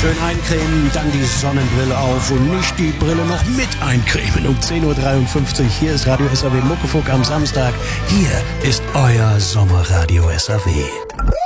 Schön eincremen, dann die Sonnenbrille auf und nicht die Brille noch mit eincremen. Um 10.53 Uhr, hier ist Radio SAW Muckefuck am Samstag. Hier ist euer Sommerradio SAW.